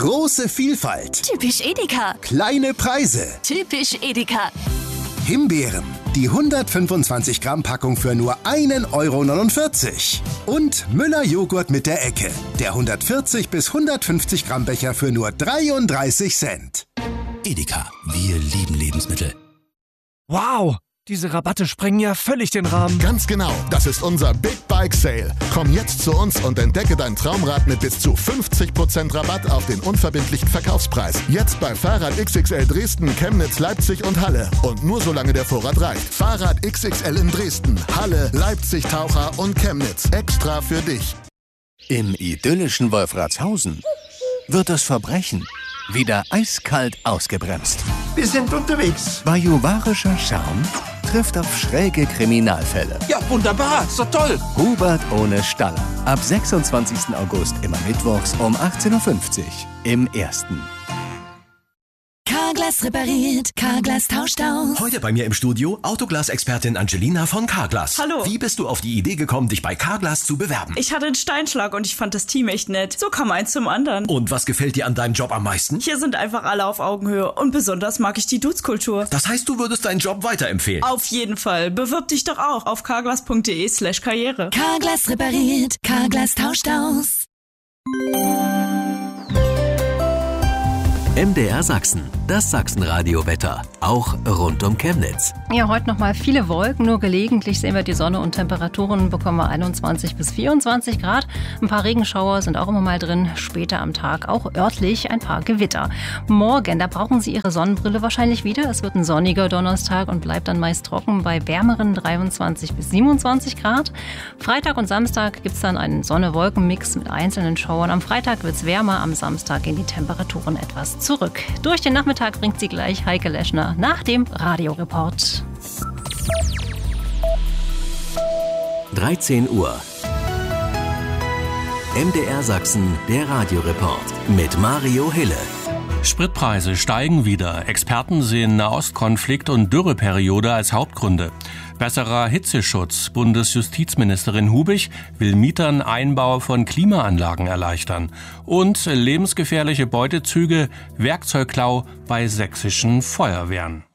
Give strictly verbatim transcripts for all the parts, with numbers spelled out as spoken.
Große Vielfalt. Typisch Edeka. Kleine Preise. Typisch Edeka. Himbeeren. Die hundertfünfundzwanzig Gramm Packung für nur ein Euro neunundvierzig. Und Müller Joghurt mit der Ecke. Der hundertvierzig bis hundertfünfzig Gramm Becher für nur dreiunddreißig Cent. Edeka. Wir lieben Lebensmittel. Wow! Diese Rabatte sprengen ja völlig den Rahmen. Ganz genau, das ist unser Big Bike Sale. Komm jetzt zu uns und entdecke dein Traumrad mit bis zu fünfzig Prozent Rabatt auf den unverbindlichen Verkaufspreis. Jetzt bei Fahrrad X X L Dresden, Chemnitz, Leipzig und Halle. Und nur solange der Vorrat reicht. Fahrrad X X L in Dresden, Halle, Leipzig, Taucher und Chemnitz. Extra für dich. Im idyllischen Wolfratshausen wird das Verbrechen wieder eiskalt ausgebremst. Wir sind unterwegs. Bajuwarischer Charme trifft auf schräge Kriminalfälle. Ja, wunderbar, so toll. Hubert ohne Staller. Ab sechsundzwanzigsten August immer mittwochs um achtzehn Uhr fünfzig im Ersten. Carglass repariert, Carglass tauscht aus. Heute bei mir im Studio Autoglas-Expertin Angelina von Carglass. Hallo. Wie bist du auf die Idee gekommen, dich bei Carglass zu bewerben? Ich hatte einen Steinschlag und ich fand das Team echt nett. So kam eins zum anderen. Und was gefällt dir an deinem Job am meisten? Hier sind einfach alle auf Augenhöhe und besonders mag ich die Dudes-Kultur. Das heißt, du würdest deinen Job weiterempfehlen? Auf jeden Fall. Bewirb dich doch auch auf carglass.de slash karriere. Carglass repariert, Carglass tauscht aus. M D R Sachsen, das Sachsenradio-Wetter, auch rund um Chemnitz. Ja, heute noch mal viele Wolken, nur gelegentlich sehen wir die Sonne und Temperaturen bekommen wir einundzwanzig bis vierundzwanzig Grad. Ein paar Regenschauer sind auch immer mal drin, später am Tag auch örtlich ein paar Gewitter. Morgen, da brauchen Sie Ihre Sonnenbrille wahrscheinlich wieder. Es wird ein sonniger Donnerstag und bleibt dann meist trocken bei wärmeren dreiundzwanzig bis siebenundzwanzig Grad. Freitag und Samstag gibt es dann einen Sonne-Wolken-Mix mit einzelnen Schauern. Am Freitag wird es wärmer, am Samstag gehen die Temperaturen etwas zurück. Durch den Nachmittag bringt sie gleich Heike Leschner nach dem Radioreport. dreizehn Uhr. M D R Sachsen, der Radioreport mit Mario Hille. Spritpreise steigen wieder. Experten sehen Nahostkonflikt und Dürreperiode als Hauptgründe. Besserer Hitzeschutz. Bundesjustizministerin Hubig will Mietern Einbau von Klimaanlagen erleichtern. Und lebensgefährliche Beutezüge, Werkzeugklau bei sächsischen Feuerwehren.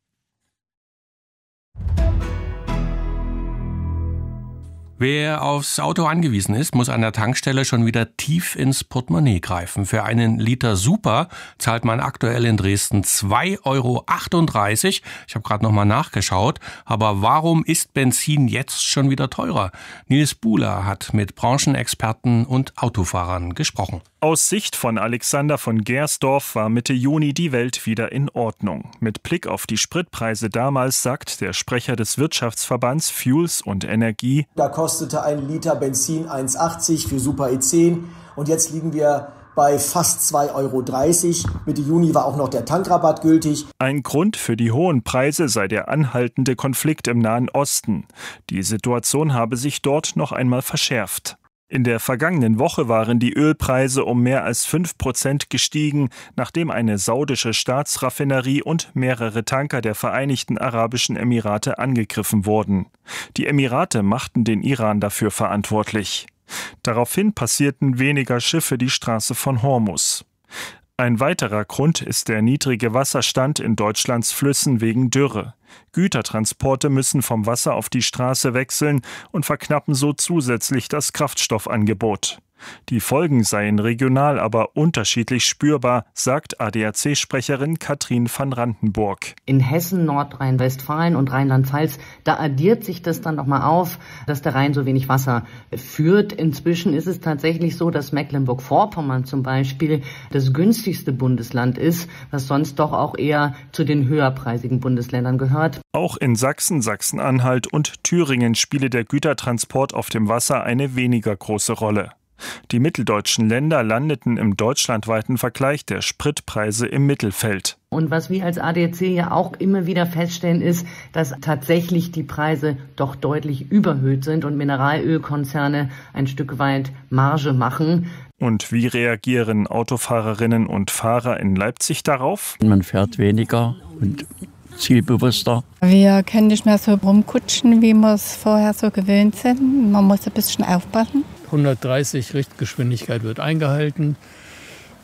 Wer aufs Auto angewiesen ist, muss an der Tankstelle schon wieder tief ins Portemonnaie greifen. Für einen Liter Super zahlt man aktuell in Dresden zwei Euro achtunddreißig. Ich habe gerade noch mal nachgeschaut. Aber warum ist Benzin jetzt schon wieder teurer? Nils Buhler hat mit Branchenexperten und Autofahrern gesprochen. Aus Sicht von Alexander von Gersdorf war Mitte Juni die Welt wieder in Ordnung. Mit Blick auf die Spritpreise damals sagt der Sprecher des Wirtschaftsverbands Fuels und Energie: Da kostete ein Liter Benzin eins Euro achtzig für Super E zehn und jetzt liegen wir bei fast zwei Euro dreißig. Mitte Juni war auch noch der Tankrabatt gültig. Ein Grund für die hohen Preise sei der anhaltende Konflikt im Nahen Osten. Die Situation habe sich dort noch einmal verschärft. In der vergangenen Woche waren die Ölpreise um mehr als fünf Prozent gestiegen, nachdem eine saudische Staatsraffinerie und mehrere Tanker der Vereinigten Arabischen Emirate angegriffen wurden. Die Emirate machten den Iran dafür verantwortlich. Daraufhin passierten weniger Schiffe die Straße von Hormuz. Ein weiterer Grund ist der niedrige Wasserstand in Deutschlands Flüssen wegen Dürre. Gütertransporte müssen vom Wasser auf die Straße wechseln und verknappen so zusätzlich das Kraftstoffangebot. Die Folgen seien regional aber unterschiedlich spürbar, sagt A D A C-Sprecherin Katrin van Randenburg. In Hessen, Nordrhein-Westfalen und Rheinland-Pfalz, da addiert sich das dann nochmal auf, dass der Rhein so wenig Wasser führt. Inzwischen ist es tatsächlich so, dass Mecklenburg-Vorpommern zum Beispiel das günstigste Bundesland ist, was sonst doch auch eher zu den höherpreisigen Bundesländern gehört. Auch in Sachsen, Sachsen-Anhalt und Thüringen spiele der Gütertransport auf dem Wasser eine weniger große Rolle. Die mitteldeutschen Länder landeten im deutschlandweiten Vergleich der Spritpreise im Mittelfeld. Und was wir als A D A C ja auch immer wieder feststellen, ist, dass tatsächlich die Preise doch deutlich überhöht sind und Mineralölkonzerne ein Stück weit Marge machen. Und wie reagieren Autofahrerinnen und Fahrer in Leipzig darauf? Man fährt weniger und zielbewusster. Wir können nicht mehr so rumkutschen, wie wir es vorher so gewöhnt sind. Man muss ein bisschen aufpassen. hundertdreißig Richtgeschwindigkeit wird eingehalten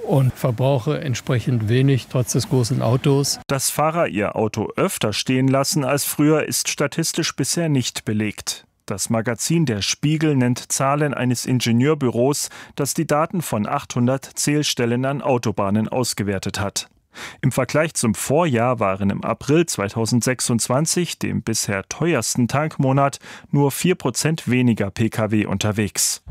und verbrauche entsprechend wenig, trotz des großen Autos. Dass Fahrer ihr Auto öfter stehen lassen als früher, ist statistisch bisher nicht belegt. Das Magazin Der Spiegel nennt Zahlen eines Ingenieurbüros, das die Daten von achthundert Zählstellen an Autobahnen ausgewertet hat. Im Vergleich zum Vorjahr waren im April zweitausendsechsundzwanzig, dem bisher teuersten Tankmonat, nur vier Prozent weniger Pkw unterwegs.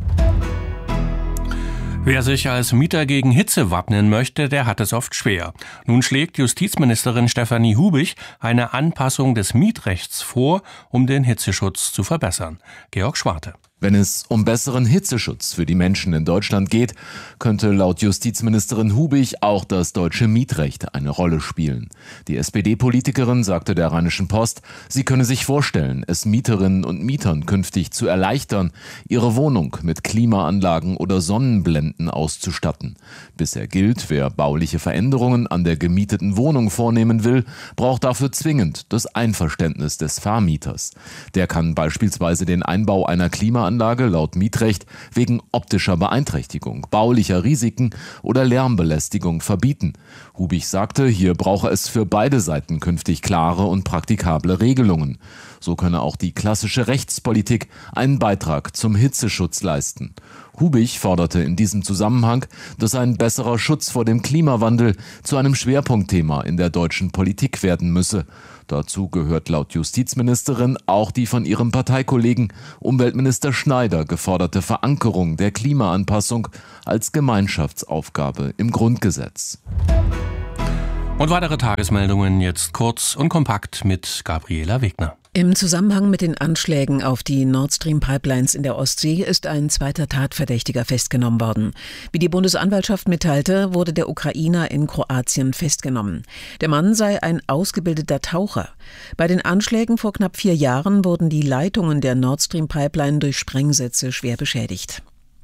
Wer sich als Mieter gegen Hitze wappnen möchte, der hat es oft schwer. Nun schlägt Justizministerin Stefanie Hubich eine Anpassung des Mietrechts vor, um den Hitzeschutz zu verbessern. Georg Schwarte. Wenn es um besseren Hitzeschutz für die Menschen in Deutschland geht, könnte laut Justizministerin Hubich auch das deutsche Mietrecht eine Rolle spielen. Die S P D-Politikerin sagte der Rheinischen Post, sie könne sich vorstellen, es Mieterinnen und Mietern künftig zu erleichtern, ihre Wohnung mit Klimaanlagen oder Sonnenblenden auszustatten. Bisher gilt, wer bauliche Veränderungen an der gemieteten Wohnung vornehmen will, braucht dafür zwingend das Einverständnis des Vermieters. Der kann beispielsweise den Einbau einer Klimaanlage Anlage laut Mietrecht wegen optischer Beeinträchtigung, baulicher Risiken oder Lärmbelästigung verbieten. Hubich sagte, hier brauche es für beide Seiten künftig klare und praktikable Regelungen. So könne auch die klassische Rechtspolitik einen Beitrag zum Hitzeschutz leisten. Hubich forderte in diesem Zusammenhang, dass ein besserer Schutz vor dem Klimawandel zu einem Schwerpunktthema in der deutschen Politik werden müsse. Dazu gehört laut Justizministerin auch die von ihrem Parteikollegen Umweltminister Schneider geforderte Verankerung der Klimaanpassung als Gemeinschaftsaufgabe im Grundgesetz. Und weitere Tagesmeldungen jetzt kurz und kompakt mit Gabriela Wegner. Im Zusammenhang mit den Anschlägen auf die Nord Stream Pipelines in der Ostsee ist ein zweiter Tatverdächtiger festgenommen worden. Wie die Bundesanwaltschaft mitteilte, wurde der Ukrainer in Kroatien festgenommen. Der Mann sei ein ausgebildeter Taucher. Bei den Anschlägen vor knapp vier Jahren wurden die Leitungen der Nord Stream Pipeline durch Sprengsätze schwer beschädigt.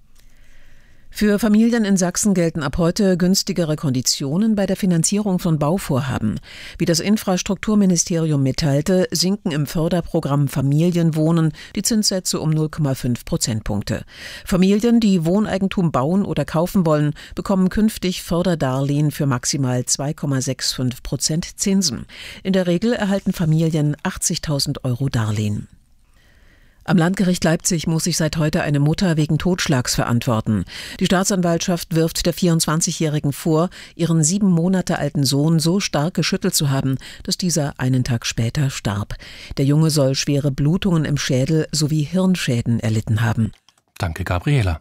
Für Familien in Sachsen gelten ab heute günstigere Konditionen bei der Finanzierung von Bauvorhaben. Wie das Infrastrukturministerium mitteilte, sinken im Förderprogramm Familienwohnen die Zinssätze um null Komma fünf Prozentpunkte. Familien, die Wohneigentum bauen oder kaufen wollen, bekommen künftig Förderdarlehen für maximal zwei Komma fünfundsechzig Prozent Zinsen. In der Regel erhalten Familien achtzigtausend Euro Darlehen. Am Landgericht Leipzig muss sich seit heute eine Mutter wegen Totschlags verantworten. Die Staatsanwaltschaft wirft der vierundzwanzigjährigen vor, ihren sieben Monate alten Sohn so stark geschüttelt zu haben, dass dieser einen Tag später starb. Der Junge soll schwere Blutungen im Schädel sowie Hirnschäden erlitten haben. Danke, Gabriela.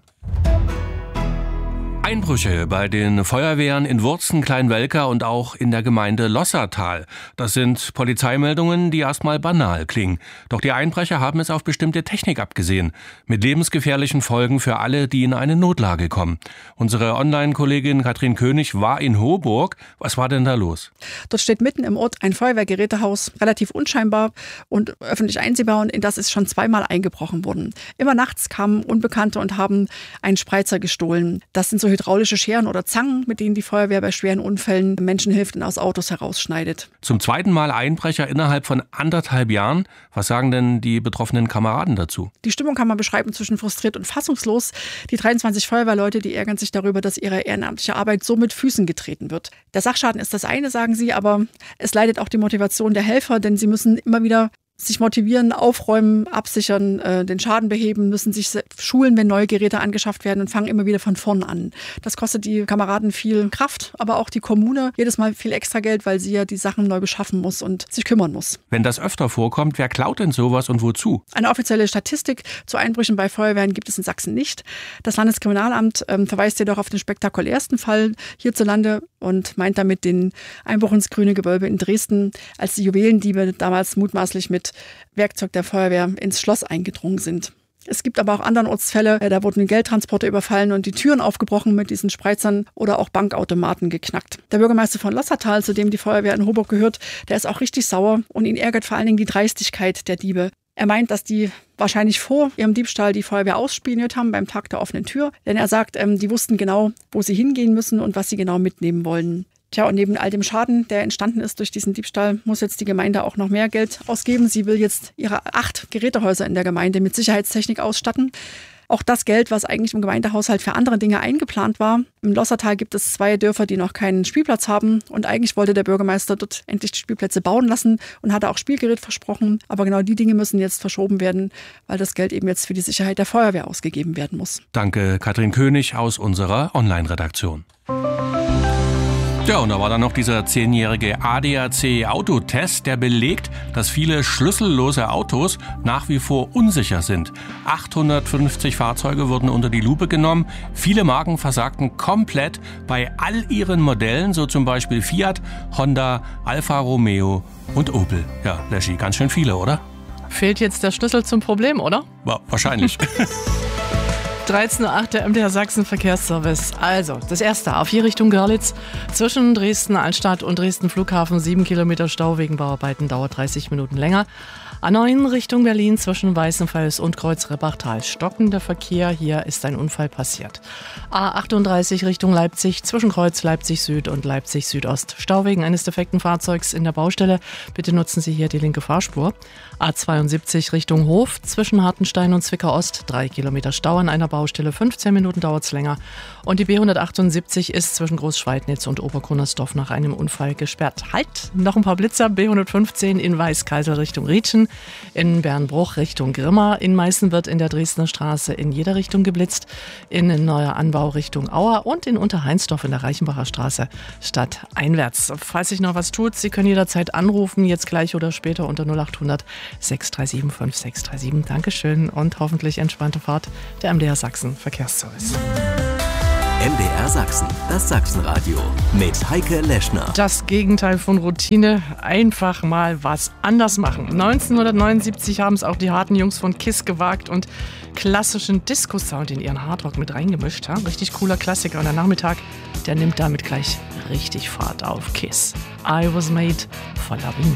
Einbrüche bei den Feuerwehren in Wurzen, Kleinwelker und auch in der Gemeinde Lossertal. Das sind Polizeimeldungen, die erstmal banal klingen. Doch die Einbrecher haben es auf bestimmte Technik abgesehen. Mit lebensgefährlichen Folgen für alle, die in eine Notlage kommen. Unsere Online-Kollegin Katrin König war in Hoburg. Was war denn da los? Dort steht mitten im Ort ein Feuerwehrgerätehaus, relativ unscheinbar und öffentlich einsehbar. Und in das ist schon zweimal eingebrochen worden. Immer nachts kamen Unbekannte und haben einen Spreizer gestohlen. Das sind so hydraulische Scheren oder Zangen, mit denen die Feuerwehr bei schweren Unfällen Menschen hilft und aus Autos herausschneidet. Zum zweiten Mal Einbrecher innerhalb von anderthalb Jahren. Was sagen denn die betroffenen Kameraden dazu? Die Stimmung kann man beschreiben zwischen frustriert und fassungslos. Die dreiundzwanzig Feuerwehrleute, die ärgern sich darüber, dass ihre ehrenamtliche Arbeit so mit Füßen getreten wird. Der Sachschaden ist das eine, sagen sie, aber es leidet auch die Motivation der Helfer, denn sie müssen immer wieder sich motivieren, aufräumen, absichern, äh, den Schaden beheben, müssen sich schulen, wenn neue Geräte angeschafft werden und fangen immer wieder von vorn an. Das kostet die Kameraden viel Kraft, aber auch die Kommune jedes Mal viel extra Geld, weil sie ja die Sachen neu beschaffen muss und sich kümmern muss. Wenn das öfter vorkommt, wer klaut denn sowas und wozu? Eine offizielle Statistik zu Einbrüchen bei Feuerwehren gibt es in Sachsen nicht. Das Landeskriminalamt ähm, verweist jedoch auf den spektakulärsten Fall hierzulande und meint damit den Einbruch ins Grüne Gewölbe in Dresden, als die Juwelendiebe damals mutmaßlich mit Werkzeug der Feuerwehr ins Schloss eingedrungen sind. Es gibt aber auch andernorts Fälle, da wurden Geldtransporter überfallen und die Türen aufgebrochen mit diesen Spreizern oder auch Bankautomaten geknackt. Der Bürgermeister von Lossertal, zu dem die Feuerwehr in Hoburg gehört, der ist auch richtig sauer und ihn ärgert vor allen Dingen die Dreistigkeit der Diebe. Er meint, dass die wahrscheinlich vor ihrem Diebstahl die Feuerwehr ausspioniert haben beim Tag der offenen Tür. Denn er sagt, ähm, die wussten genau, wo sie hingehen müssen und was sie genau mitnehmen wollen. Tja, und neben all dem Schaden, der entstanden ist durch diesen Diebstahl, muss jetzt die Gemeinde auch noch mehr Geld ausgeben. Sie will jetzt ihre acht Gerätehäuser in der Gemeinde mit Sicherheitstechnik ausstatten. auch das Geld, was eigentlich im Gemeindehaushalt für andere Dinge eingeplant war. Im Lossertal gibt es zwei Dörfer, die noch keinen Spielplatz haben. Und eigentlich wollte der Bürgermeister dort endlich die Spielplätze bauen lassen und hatte auch Spielgerät versprochen. Aber genau die Dinge müssen jetzt verschoben werden, weil das Geld eben jetzt für die Sicherheit der Feuerwehr ausgegeben werden muss. Danke, Katrin König aus unserer Online-Redaktion. Ja, und da war dann noch dieser zehnjährige A D A C-Autotest, der belegt, dass viele schlüssellose Autos nach wie vor unsicher sind. achthundertfünfzig Fahrzeuge wurden unter die Lupe genommen. Viele Marken versagten komplett bei all ihren Modellen, so zum Beispiel Fiat, Honda, Alfa Romeo und Opel. Ja, Leschi, ganz schön viele, oder? Fehlt jetzt der Schlüssel zum Problem, oder? Ja, wahrscheinlich. dreizehn Uhr acht, der M D R Sachsen Verkehrsservice. Also, das erste, A vier Richtung Görlitz. Zwischen Dresden Altstadt und Dresden Flughafen sieben Kilometer Stau wegen Bauarbeiten, dauert dreißig Minuten länger. A neun Richtung Berlin zwischen Weißenfels und Kreuz-Rebachtal. Stockender Verkehr, hier ist ein Unfall passiert. A achtunddreißig Richtung Leipzig zwischen Kreuz Leipzig Süd und Leipzig Südost. Stau wegen eines defekten Fahrzeugs in der Baustelle. Bitte nutzen Sie hier die linke Fahrspur. A zweiundsiebzig Richtung Hof zwischen Hartenstein und Zwickau Ost. Drei Kilometer Stau an einer Baustelle, fünfzehn Minuten dauert es länger. Und die B hundertachtundsiebzig ist zwischen Großschweidnitz und Oberkunnersdorf nach einem Unfall gesperrt. Halt, noch ein paar Blitzer. B hundertfünfzehn in Weißkaisel Richtung Rietschen. In Bernbruch Richtung Grimma. In Meißen wird in der Dresdner Straße in jeder Richtung geblitzt. In Neuer Anbau Richtung Auer und in Unterheinsdorf in der Reichenbacher Straße stadteinwärts. Falls sich noch was tut, Sie können jederzeit anrufen, jetzt gleich oder später unter null achthundert sechs drei sieben fünf sechs drei sieben. Dankeschön und hoffentlich entspannte Fahrt. Der M D R Sachsen Verkehrsservice. M D R Sachsen, das Sachsenradio mit Heike Leschner. Das Gegenteil von Routine, einfach mal was anders machen. neunzehnhundertneunundsiebzig haben es auch die harten Jungs von KISS gewagt und klassischen Disco-Sound in ihren Hardrock mit reingemischt. Ja? Richtig cooler Klassiker und der Nachmittag, der nimmt damit gleich richtig Fahrt auf. KISS, I was made for loving you.